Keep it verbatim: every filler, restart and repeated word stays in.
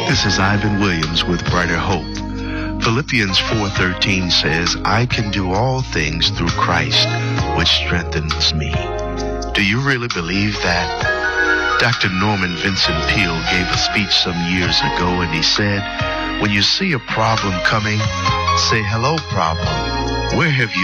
This is Ivan Williams with Brighter Hope. Philippians four thirteen says, I can do all things through Christ, which strengthens me. Do you really believe that? Doctor Norman Vincent Peale gave a speech some years ago, and he said, when you see a problem coming, say, hello, problem. Where have you